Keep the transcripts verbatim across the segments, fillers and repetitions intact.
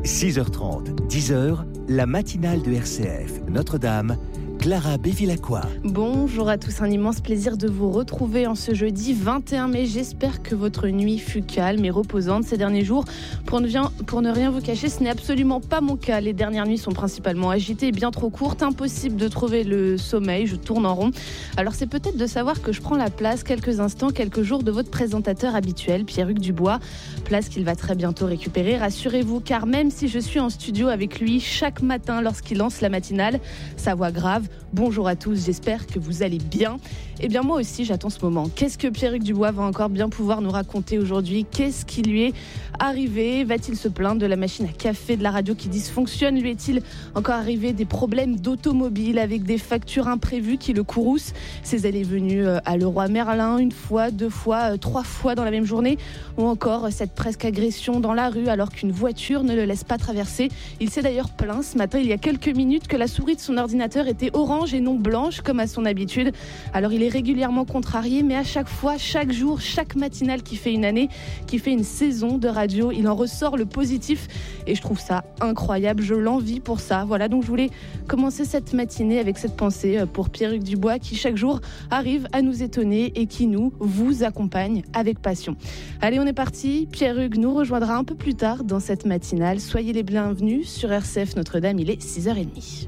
six heures trente, dix heures, la matinale de R C F Notre-Dame, Clara Bévilacqua. Bonjour à tous, un immense plaisir de vous retrouver en ce jeudi vingt et un mai. J'espère que votre nuit fut calme et reposante ces derniers jours. Pour ne, bien, pour ne rien vous cacher, ce n'est absolument pas mon cas. Les dernières nuits sont principalement agitées et bien trop courtes. Impossible de trouver le sommeil, je tourne en rond. Alors c'est peut-être de savoir que je prends la place quelques instants, quelques jours de votre présentateur habituel, Pierre-Hugues Dubois. Place qu'il va très bientôt récupérer, rassurez-vous, car même si je suis en studio avec lui chaque matin lorsqu'il lance la matinale, sa voix grave. Bonjour à tous, j'espère que vous allez bien. Eh bien moi aussi j'attends ce moment. Qu'est-ce que Pierre-Hugues Dubois va encore bien pouvoir nous raconter aujourd'hui ? Qu'est-ce qui lui est arrivé ? Va-t-il se plaindre de la machine à café de la radio qui dysfonctionne ? Lui est-il encore arrivé des problèmes d'automobile avec des factures imprévues qui le courroucent ? Ses allées venues à Leroy Merlin une fois, deux fois, trois fois dans la même journée ? Ou encore cette presque agression dans la rue alors qu'une voiture ne le laisse pas traverser ? Il s'est d'ailleurs plaint ce matin, il y a quelques minutes, que la souris de son ordinateur était orange et non blanche comme à son habitude. Alors il est régulièrement contrarié, mais à chaque fois, chaque jour, chaque matinale qui fait une année, qui fait une saison de radio, il en ressort le positif et je trouve ça incroyable, je l'envie pour ça. Voilà, donc je voulais commencer cette matinée avec cette pensée pour Pierre-Hugues Dubois qui chaque jour arrive à nous étonner et qui nous, vous accompagne avec passion. Allez, on est parti, Pierre-Hugues nous rejoindra un peu plus tard dans cette matinale. Soyez les bienvenus sur R C F Notre-Dame, il est six heures trente.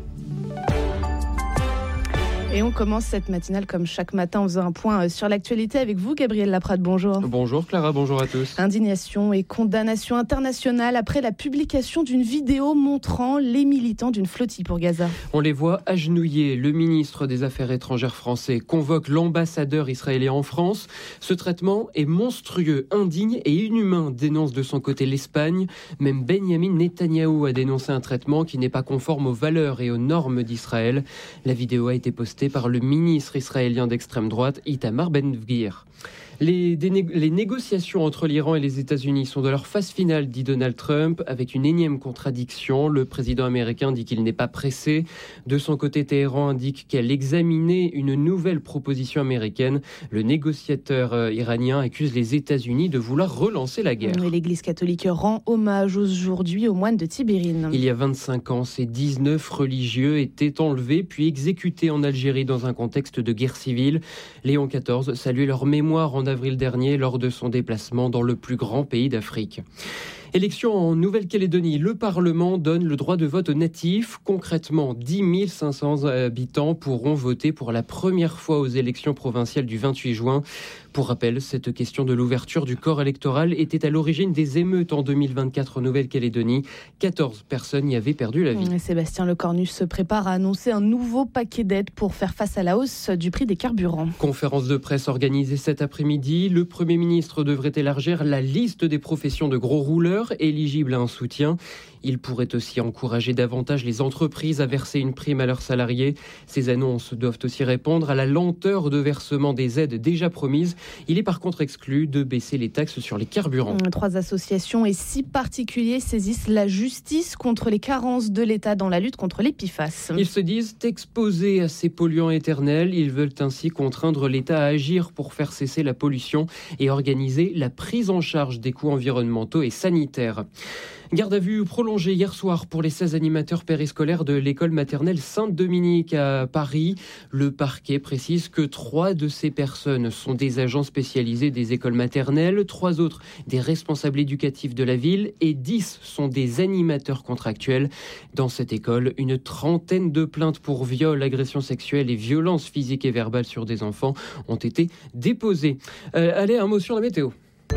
Et on commence cette matinale comme chaque matin en faisant un point sur l'actualité avec vous, Gabriel Laprade, bonjour. Bonjour Clara, bonjour à tous. Indignation et condamnation internationale après la publication d'une vidéo montrant les militants d'une flottille pour Gaza. On les voit agenouillés. Le ministre des Affaires étrangères français convoque l'ambassadeur israélien en France. Ce traitement est monstrueux, indigne et inhumain, dénonce de son côté l'Espagne. Même Benyamin Netanyahou a dénoncé un traitement qui n'est pas conforme aux valeurs et aux normes d'Israël. La vidéo a été postée par le ministre israélien d'extrême droite, Itamar Ben-Gvir. Les, déné- les négociations entre l'Iran et les États-Unis sont de leur phase finale, dit Donald Trump, avec une énième contradiction. Le président américain dit qu'il n'est pas pressé. De son côté, Téhéran indique qu'elle examinait une nouvelle proposition américaine. Le négociateur euh, iranien accuse les États-Unis de vouloir relancer la guerre. Et l'Église catholique rend hommage aujourd'hui aux moines de Tibérine. Il y a vingt-cinq ans, ces dix-neuf religieux étaient enlevés puis exécutés en Algérie dans un contexte de guerre civile. Léon quatorze saluait leur mémoire en avril dernier lors de son déplacement dans le plus grand pays d'Afrique. Élection en Nouvelle-Calédonie. Le Parlement donne le droit de vote aux natifs. Concrètement, dix mille cinq cents habitants pourront voter pour la première fois aux élections provinciales du vingt-huit juin. Pour rappel, cette question de l'ouverture du corps électoral était à l'origine des émeutes en deux mille vingt-quatre en Nouvelle-Calédonie. quatorze personnes y avaient perdu la vie. Sébastien Lecornu se prépare à annoncer un nouveau paquet d'aides pour faire face à la hausse du prix des carburants. Conférence de presse organisée cet après-midi. Le Premier ministre devrait élargir la liste des professions de gros rouleurs éligibles à un soutien. Il pourrait aussi encourager davantage les entreprises à verser une prime à leurs salariés. Ces annonces doivent aussi répondre à la lenteur de versement des aides déjà promises. Il est par contre exclu de baisser les taxes sur les carburants. Trois associations et six particuliers saisissent la justice contre les carences de l'État dans la lutte contre les P F A S. Ils se disent exposés à ces polluants éternels. Ils veulent ainsi contraindre l'État à agir pour faire cesser la pollution et organiser la prise en charge des coûts environnementaux et sanitaires. Garde à vue prolongée hier soir pour les seize animateurs périscolaires de l'école maternelle Sainte-Dominique à Paris. Le parquet précise que trois de ces personnes sont des agents spécialisés des écoles maternelles, trois autres des responsables éducatifs de la ville et dix sont des animateurs contractuels. Dans cette école, une trentaine de plaintes pour viol, agression sexuelle et violences physiques et verbales sur des enfants ont été déposées. Euh, allez, un mot sur la météo.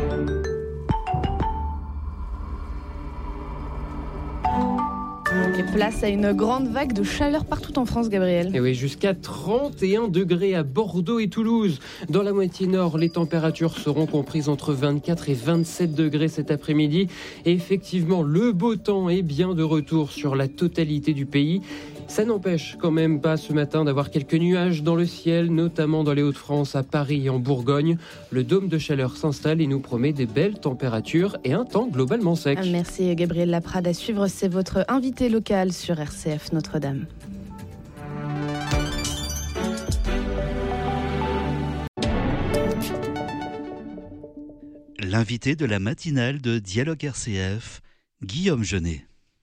Et place à une grande vague de chaleur partout en France, Gabriel. Et oui, jusqu'à trente et un degrés à Bordeaux et Toulouse. Dans la moitié nord, les températures seront comprises entre vingt-quatre et vingt-sept degrés cet après-midi. Et effectivement, le beau temps est bien de retour sur la totalité du pays. Ça n'empêche quand même pas ce matin d'avoir quelques nuages dans le ciel, notamment dans les Hauts-de-France, à Paris et en Bourgogne. Le dôme de chaleur s'installe et nous promet des belles températures et un temps globalement sec. Merci Gabriel Laprade. À suivre, c'est votre invité local sur R C F Notre-Dame. L'invité de la matinale de Dialogue R C F, Guillaume Jeunet.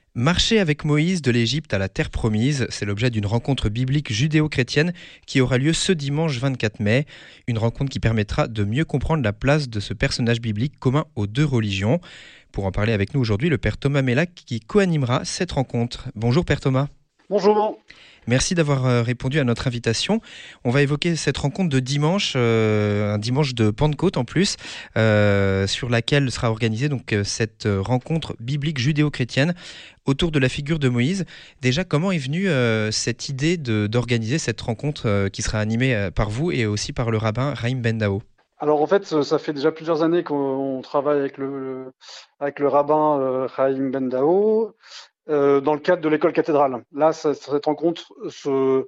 Marcher avec Moïse de l'Égypte à la Terre Promise, c'est l'objet d'une rencontre biblique judéo-chrétienne qui aura lieu ce dimanche vingt-quatre mai. Une rencontre qui permettra de mieux comprendre la place de ce personnage biblique commun aux deux religions. Pour en parler avec nous aujourd'hui, le Père Thomas Mellac qui co-animera cette rencontre. Bonjour Père Thomas. Bonjour. Merci d'avoir répondu à notre invitation. On va évoquer cette rencontre de dimanche, euh, un dimanche de Pentecôte en plus, euh, sur laquelle sera organisée donc cette rencontre biblique judéo-chrétienne autour de la figure de Moïse. Déjà, comment est venue euh, cette idée de, d'organiser cette rencontre euh, qui sera animée euh, par vous et aussi par le rabbin Chaim Ben Dao? Alors en fait, ça fait déjà plusieurs années qu'on travaille avec le, avec le rabbin euh, Chaim Ben Dao. Euh, dans le cadre de l'école cathédrale. Là, ça, cette rencontre ce,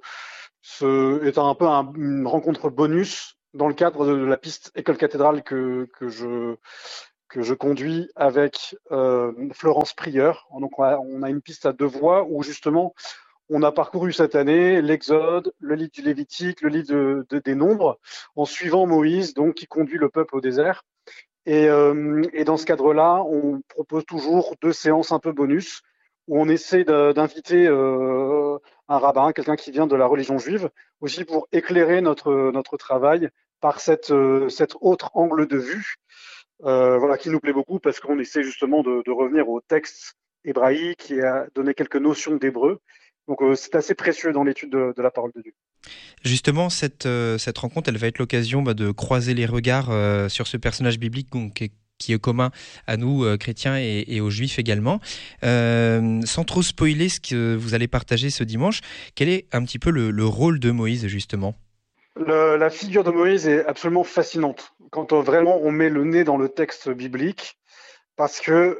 ce, est un peu un, une rencontre bonus dans le cadre de la piste école cathédrale que, que, je, que je conduis avec euh, Florence Prieur. Donc, on a, on a une piste à deux voies où justement, on a parcouru cette année l'Exode, le livre du Lévitique, le livre de, de, des Nombres, en suivant Moïse, donc qui conduit le peuple au désert. Et, euh, et dans ce cadre-là, on propose toujours deux séances un peu bonus, où on essaie de, d'inviter euh, un rabbin, quelqu'un qui vient de la religion juive, aussi pour éclairer notre, notre travail par cette, euh, cet autre angle de vue, euh, voilà, qui nous plaît beaucoup parce qu'on essaie justement de, de revenir au texte hébraïque et à donner quelques notions d'hébreu. Donc euh, c'est assez précieux dans l'étude de, de la parole de Dieu. Justement, cette, euh, cette rencontre, elle va être l'occasion bah, de croiser les regards euh, sur ce personnage biblique donc, qui est qui est commun à nous, euh, chrétiens et, et aux juifs également. Euh, sans trop spoiler ce que vous allez partager ce dimanche, quel est un petit peu le, le rôle de Moïse, justement ? le, La figure de Moïse est absolument fascinante, quand on, vraiment on met le nez dans le texte biblique, parce que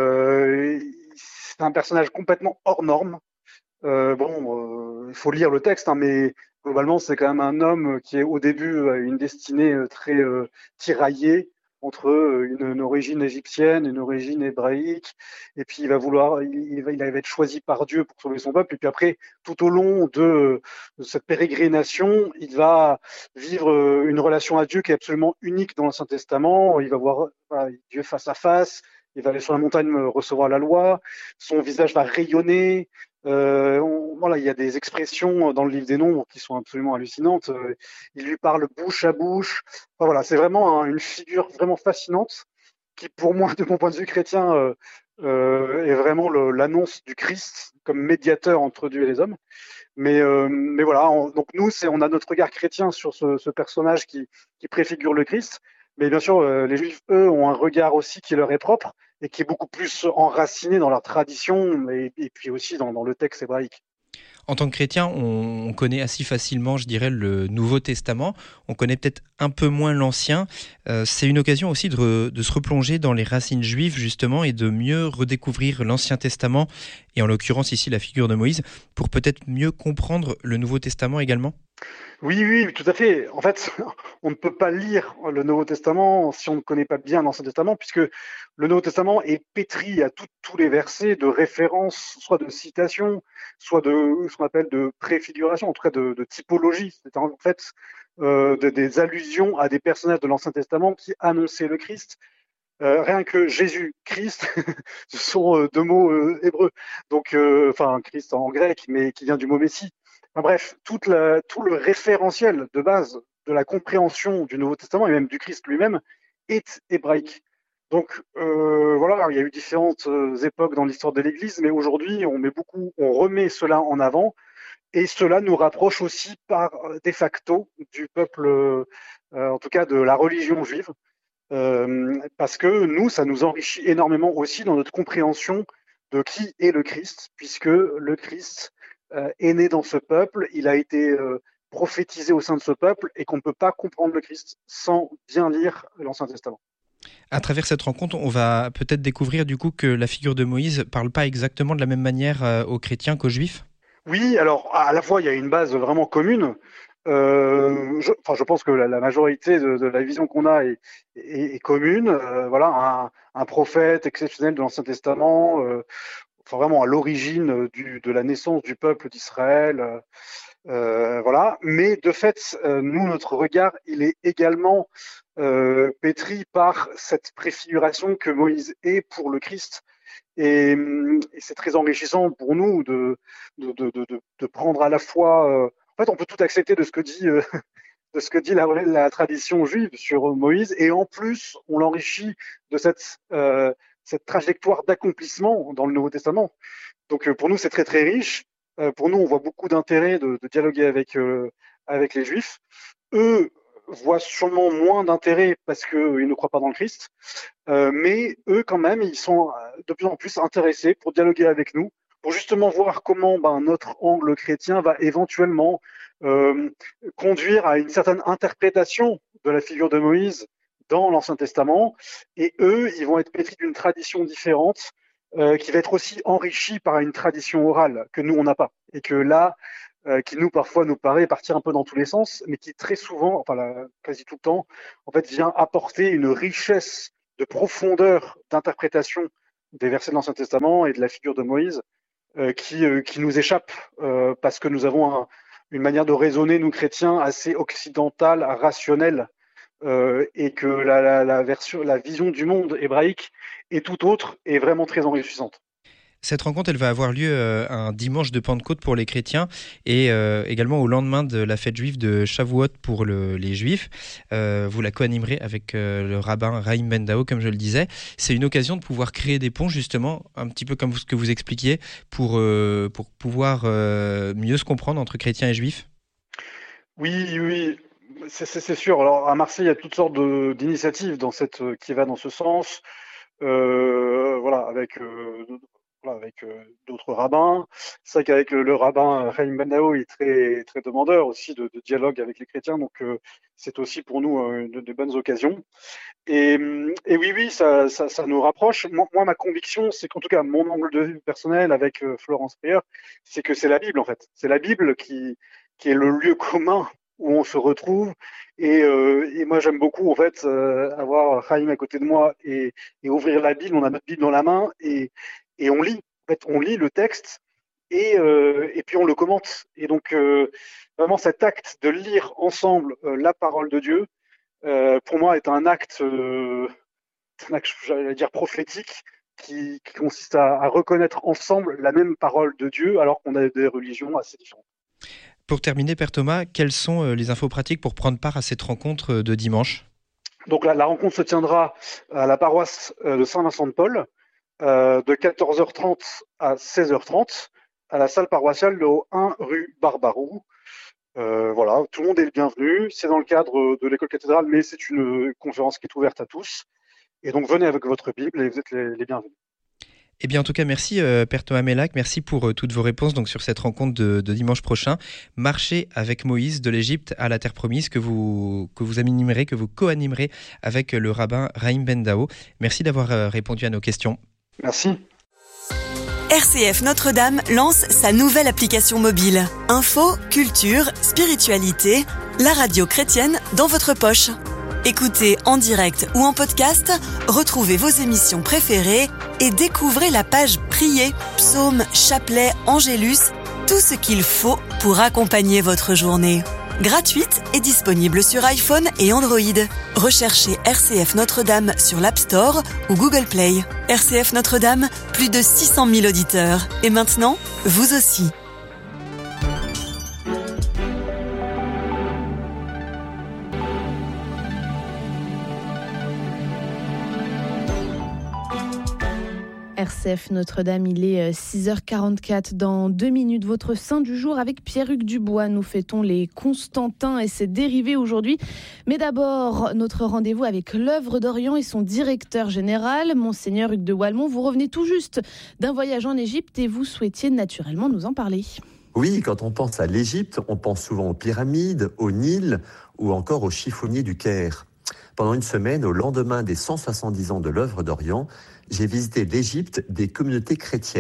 euh, c'est un personnage complètement hors norme. Euh, bon, il euh, faut lire le texte, hein, mais globalement, c'est quand même un homme qui est au début à une destinée très euh, tiraillée, entre une, une origine égyptienne, une origine hébraïque, et puis il va vouloir, il, il, va, il va être choisi par Dieu pour sauver son peuple, et puis après, tout au long de, de cette pérégrination, il va vivre une relation à Dieu qui est absolument unique dans l'Ancien Testament. Il va voir voilà, Dieu face à face, il va aller sur la montagne recevoir la loi, son visage va rayonner. Euh, on, voilà, il y a des expressions dans le livre des Nombres qui sont absolument hallucinantes. Euh, il lui parle bouche à bouche. Enfin, voilà, c'est vraiment hein, une figure vraiment fascinante qui, pour moi, de mon point de vue chrétien, euh, euh, est vraiment le, l'annonce du Christ comme médiateur entre Dieu et les hommes. Mais, euh, mais voilà, on, donc nous, c'est, on a notre regard chrétien sur ce, ce personnage qui, qui préfigure le Christ. Mais bien sûr, euh, les Juifs, eux, ont un regard aussi qui leur est propre et qui est beaucoup plus enraciné dans leur tradition et, et puis aussi dans, dans le texte hébraïque. En tant que chrétien, on connaît assez facilement, je dirais, le Nouveau Testament. On connaît peut-être un peu moins l'Ancien. Euh, c'est une occasion aussi de, re, de se replonger dans les racines juives, justement, et de mieux redécouvrir l'Ancien Testament, et en l'occurrence ici la figure de Moïse, pour peut-être mieux comprendre le Nouveau Testament également. Oui, oui, tout à fait. En fait, on ne peut pas lire le Nouveau Testament si on ne connaît pas bien l'Ancien Testament, puisque le Nouveau Testament est pétri à tout, tous les versets de références, soit de citations, soit de ce qu'on appelle de préfiguration, en tout cas de, de typologie. C'est en fait euh, de, des allusions à des personnages de l'Ancien Testament qui annonçaient le Christ. Euh, rien que Jésus, Christ, ce sont euh, deux mots euh, hébreux. Donc, euh, enfin, Christ en grec, mais qui vient du mot Messie. Enfin, bref, toute la, tout le référentiel de base de la compréhension du Nouveau Testament et même du Christ lui-même est hébraïque. Donc euh, voilà, il y a eu différentes époques dans l'histoire de l'Église, mais aujourd'hui on met beaucoup, on remet cela en avant et cela nous rapproche aussi par de facto du peuple, euh, en tout cas de la religion juive, euh, parce que nous, ça nous enrichit énormément aussi dans notre compréhension de qui est le Christ, puisque le Christ Euh, est né dans ce peuple, il a été euh, prophétisé au sein de ce peuple et qu'on ne peut pas comprendre le Christ sans bien lire l'Ancien Testament. À travers cette rencontre, on va peut-être découvrir du coup que la figure de Moïse ne parle pas exactement de la même manière euh, aux chrétiens qu'aux juifs. Oui, alors à la fois il y a une base vraiment commune. Euh, je, enfin, je pense que la, la majorité de, de la vision qu'on a est, est, est commune. Euh, voilà, un, un prophète exceptionnel de l'Ancien Testament. Euh, Enfin, vraiment à l'origine du, de la naissance du peuple d'Israël. Euh, voilà. Mais de fait, euh, nous, notre regard, il est également euh, pétri par cette préfiguration que Moïse est pour le Christ. Et, et c'est très enrichissant pour nous de, de, de, de, de prendre à la fois. Euh, en fait, on peut tout accepter de ce que dit, euh, de ce que dit la, la tradition juive sur Moïse, et en plus, on l'enrichit de cette, euh, cette trajectoire d'accomplissement dans le Nouveau Testament. Donc, euh, pour nous, c'est très très riche. Euh, pour nous, on voit beaucoup d'intérêt de, de dialoguer avec euh, avec les Juifs. Eux voient sûrement moins d'intérêt parce qu'ils ne croient pas dans le Christ. Euh, mais eux, quand même, ils sont de plus en plus intéressés pour dialoguer avec nous, pour justement voir comment ben, notre angle chrétien va éventuellement euh, conduire à une certaine interprétation de la figure de Moïse dans l'Ancien Testament. Et eux, ils vont être pétris d'une tradition différente, euh, qui va être aussi enrichie par une tradition orale que nous, on n'a pas. Et que là, Euh, qui nous parfois nous paraît partir un peu dans tous les sens, mais qui très souvent, enfin la, quasi tout le temps, en fait vient apporter une richesse de profondeur d'interprétation des versets de l'Ancien Testament et de la figure de Moïse euh, qui, euh, qui nous échappe euh, parce que nous avons un, une manière de raisonner, nous chrétiens, assez occidentale, rationnelle, euh, et que la, la, la, version, la vision du monde hébraïque est tout autre et vraiment très enrichissante. Cette rencontre, elle va avoir lieu euh, un dimanche de Pentecôte pour les chrétiens et euh, également au lendemain de la fête juive de Shavuot pour le, les juifs. Euh, vous la co-animerez avec euh, le rabbin Raïm Ben Dao, comme je le disais. C'est une occasion de pouvoir créer des ponts, justement, un petit peu comme ce que vous expliquiez, pour, euh, pour pouvoir euh, mieux se comprendre entre chrétiens et juifs. Oui, oui, c'est, c'est, c'est sûr. Alors à Marseille, il y a toutes sortes de, d'initiatives dans cette, qui va dans ce sens. Euh, voilà, avec... Euh, Voilà, avec euh, d'autres rabbins. C'est vrai qu'avec le, le rabbin Raïm Ben Dao, il est très, très demandeur aussi de, de dialogue avec les chrétiens, donc euh, c'est aussi pour nous euh, de, de bonnes occasions. Et, et oui, oui, ça, ça, ça nous rapproche. Moi, moi, ma conviction, c'est qu'en tout cas, mon angle de vue personnel avec euh, Florence Prieur, c'est que c'est la Bible, en fait. C'est la Bible qui, qui est le lieu commun où on se retrouve. Et, euh, et moi, j'aime beaucoup, en fait, euh, avoir Raïm à côté de moi et, et ouvrir la Bible. On a notre Bible dans la main et Et on lit, en fait, on lit le texte et, euh, et puis on le commente. Et donc, euh, vraiment, cet acte de lire ensemble euh, la parole de Dieu, euh, pour moi, est un acte, euh, un acte, j'allais dire, prophétique, qui, qui consiste à, à reconnaître ensemble la même parole de Dieu, alors qu'on a des religions assez différentes. Pour terminer, Père Thomas, quelles sont les infos pratiques pour prendre part à cette rencontre de dimanche ? Donc, la, la rencontre se tiendra à la paroisse de Saint-Vincent-de-Paul, Euh, de quatorze heures trente à seize heures trente à la salle paroissiale de un rue Barbaroux. Euh, voilà, tout le monde est le bienvenu. C'est dans le cadre de l'école cathédrale, mais c'est une conférence qui est ouverte à tous. Et donc venez avec votre Bible et vous êtes les, les bienvenus. Eh bien, en tout cas, merci euh, Père Thomas Mellac, merci pour euh, toutes vos réponses donc, sur cette rencontre de, de dimanche prochain. Marcher avec Moïse de l'Égypte à la Terre Promise que vous, que vous animerez, que vous co-animerez avec le rabbin Raïm Ben Dao. Merci d'avoir euh, répondu à nos questions. Merci. R C F Notre-Dame lance sa nouvelle application mobile. Info, culture, spiritualité, la radio chrétienne dans votre poche. Écoutez en direct ou en podcast, retrouvez vos émissions préférées et découvrez la page Prier, psaumes, chapelets, angélus, tout ce qu'il faut pour accompagner votre journée. Gratuite et disponible sur iPhone et Android. Recherchez R C F Notre-Dame sur l'App Store ou Google Play. R C F Notre-Dame, plus de six cent mille auditeurs. Et maintenant, vous aussi. R C F Notre-Dame, il est six heures quarante-quatre. Dans deux minutes, votre saint du jour avec Pierre-Hugues Dubois. Nous fêtons les Constantins et ses dérivés aujourd'hui. Mais d'abord, notre rendez-vous avec l'œuvre d'Orient et son directeur général, Monseigneur Hugues de Walmont. Vous revenez tout juste d'un voyage en Égypte et vous souhaitiez naturellement nous en parler. Oui, quand on pense à l'Égypte, on pense souvent aux pyramides, au Nil ou encore aux chiffonniers du Caire. Pendant une semaine, au lendemain des cent soixante-dix ans de l'œuvre d'Orient, j'ai visité l'Égypte des communautés chrétiennes.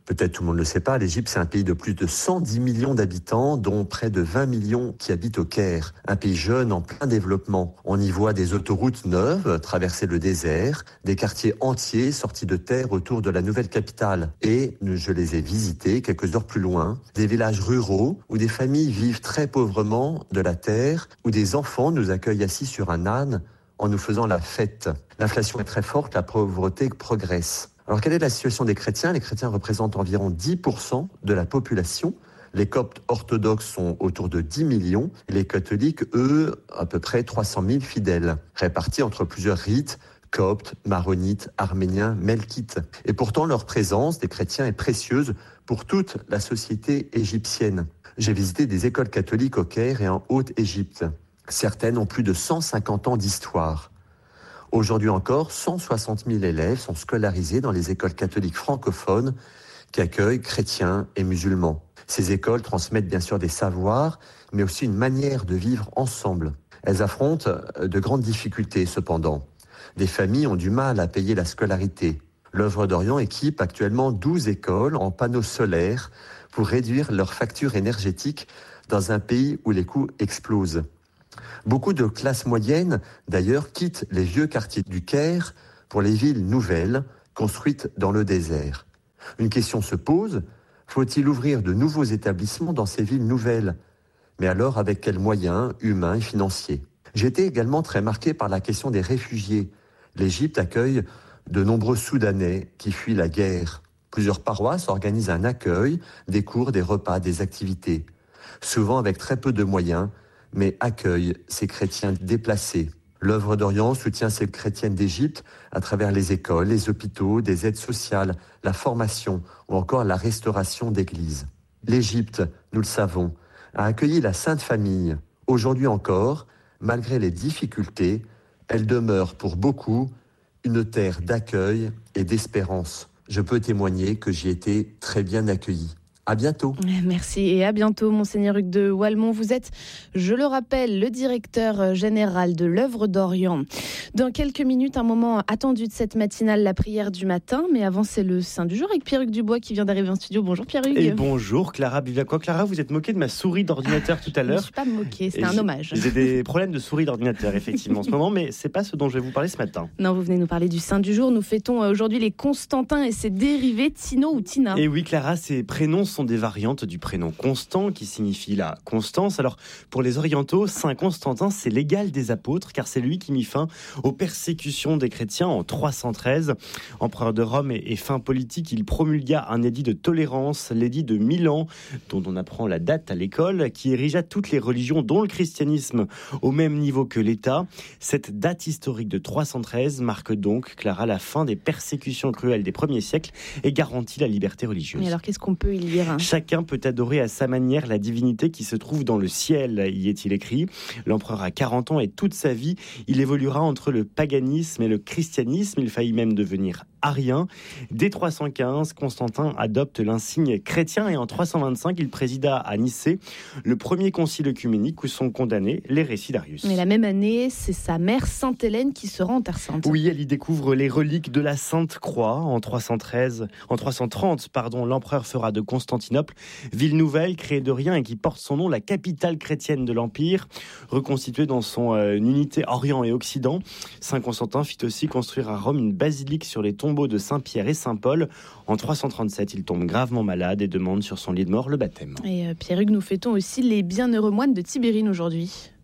Peut-être tout le monde ne le sait pas, l'Égypte, c'est un pays de plus de cent dix millions d'habitants, dont près de vingt millions qui habitent au Caire. Un pays jeune en plein développement. On y voit des autoroutes neuves traverser le désert, des quartiers entiers sortis de terre autour de la nouvelle capitale. Et je les ai visités quelques heures plus loin, des villages ruraux où des familles vivent très pauvrement de la terre, où des enfants nous accueillent assis sur un âne en nous faisant la fête. L'inflation est très forte, la pauvreté progresse. Alors, quelle est la situation des chrétiens ? Les chrétiens représentent environ dix pour cent de la population. Les coptes orthodoxes sont autour de dix millions. Et les catholiques, eux, à peu près trois cent mille fidèles, répartis entre plusieurs rites, coptes, maronites, arméniens, melkites. Et pourtant, leur présence des chrétiens est précieuse pour toute la société égyptienne. J'ai visité des écoles catholiques au Caire et en Haute-Égypte. Certaines ont plus de cent cinquante ans d'histoire. Aujourd'hui encore, cent soixante mille élèves sont scolarisés dans les écoles catholiques francophones qui accueillent chrétiens et musulmans. Ces écoles transmettent bien sûr des savoirs, mais aussi une manière de vivre ensemble. Elles affrontent de grandes difficultés cependant. Des familles ont du mal à payer la scolarité. L'Œuvre d'Orient équipe actuellement douze écoles en panneaux solaires pour réduire leur facture énergétique dans un pays où les coûts explosent. Beaucoup de classes moyennes, d'ailleurs, quittent les vieux quartiers du Caire pour les villes nouvelles, construites dans le désert. Une question se pose, faut-il ouvrir de nouveaux établissements dans ces villes nouvelles ? Mais alors, avec quels moyens humains et financiers ? J'ai été également très marqué par la question des réfugiés. L'Égypte accueille de nombreux Soudanais qui fuient la guerre. Plusieurs paroisses organisent un accueil, des cours, des repas, des activités. Souvent avec très peu de moyens, mais accueille ces chrétiens déplacés. L'Œuvre d'Orient soutient ces chrétiennes d'Égypte à travers les écoles, les hôpitaux, des aides sociales, la formation ou encore la restauration d'églises. L'Égypte, nous le savons, a accueilli la Sainte Famille. Aujourd'hui encore, malgré les difficultés, elle demeure pour beaucoup une terre d'accueil et d'espérance. Je peux témoigner que j'y ai été très bien accueilli. À bientôt. Merci et à bientôt, Monseigneur Hugues de Walmont. Vous êtes, je le rappelle, le directeur général de l'Œuvre d'Orient. Dans quelques minutes, un moment attendu de cette matinale, la prière du matin. Mais avant, c'est le Saint du jour avec Pierre-Hugues Dubois qui vient d'arriver en studio. Bonjour Pierre-Hugues. Et bonjour Clara Biviacois. Clara, vous êtes moquée de ma souris d'ordinateur tout à l'heure. Je ne suis pas moquée, c'était un hommage. J'ai des problèmes de souris d'ordinateur, effectivement, en ce moment, mais c'est pas ce dont je vais vous parler ce matin. Non, vous venez nous parler du Saint du jour. Nous fêtons aujourd'hui les Constantins et ses dérivés, Tino ou Tina. Et oui, Clara, ces prénoms sont des variantes du prénom Constant, qui signifie la constance. Alors, pour les orientaux, Saint Constantin, c'est l'égal des apôtres, car c'est lui qui mit fin aux persécutions des chrétiens en trois cent treize. Empereur de Rome et, et fin politique, il promulgua un édit de tolérance, l'édit de Milan, dont on apprend la date à l'école, qui érigea toutes les religions, dont le christianisme, au même niveau que l'État. Cette date historique de trois cent treize marque donc, Clara, la fin des persécutions cruelles des premiers siècles et garantit la liberté religieuse. Mais alors, qu'est-ce qu'on peut y lire ? Chacun peut adorer à sa manière la divinité qui se trouve dans le ciel, y est-il écrit. L'empereur a quarante ans et toute sa vie, il évoluera entre le paganisme et le christianisme. Il faillit même devenir arien. Dès trois cent quinze, Constantin adopte l'insigne chrétien et en trois cent vingt-cinq, il présida à Nicée le premier concile œcuménique où sont condamnés les récits d'Arius. Mais la même année, c'est sa mère Sainte Hélène qui se rend en Terre Sainte. Oui, elle y découvre les reliques de la Sainte Croix. En trois cent treize, en trois cent trente, pardon, l'empereur fera de Constantinople ville nouvelle, créée de rien et qui porte son nom, la capitale chrétienne de l'Empire, reconstituée dans son euh, unité Orient et Occident. Saint Constantin fit aussi construire à Rome une basilique sur les tombeaux de Saint-Pierre et Saint-Paul. En trois cent trente-sept, il tombe gravement malade et demande sur son lit de mort le baptême. Et euh, Pierre-Hugues, nous fêtons aussi les bienheureux moines de Tibérine aujourd'hui.